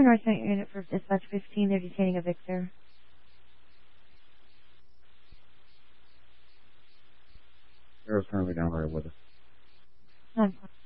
Tower North Night Unit for Dispatch 15. They're detaining a Victor. Arrow's currently down right with us. 9.